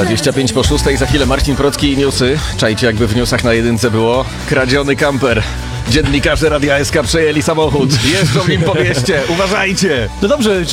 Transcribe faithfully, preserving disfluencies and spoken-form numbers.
dwadzieścia pięć po szóstej, za chwilę Marcin Procki i newsy. Czajcie, jakby w newsach na jedynce było kradziony kamper. Dziennikarze Radia S K przejęli samochód. Jeżdżą nim po mieście. Uważajcie! No dobrze,